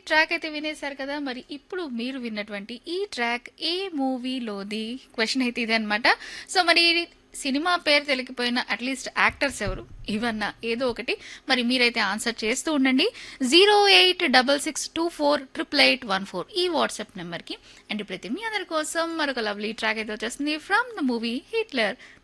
Track అయితే వినేశారు కదా! మరి ఇప్పుడు మీరు విన్నటువంటి ఈ ట్రాక్ ఏ మూవీలోది? క్వెషన్ అయితే ఇదే అనమాట. సో, మరి సినిమా పేరు తెలియకపోయినా అట్‌లీస్ట్ యాక్టర్స్ ఎవరు? ఇవన్నా ఏదో ఒకటి మరి మీరైతే ఆన్సర్ చేస్తూ ఉండండి. 08662488814 ఈ వాట్సాప్ నెంబర్‌కి. అండ్ ఇప్పుడైతే మీ అందరి కోసం మరొక లవ్లీ ట్రాక్ అయితే వచ్చేస్తుంది ఫ్రమ్ ద మూవీ 'హిట్లర్'.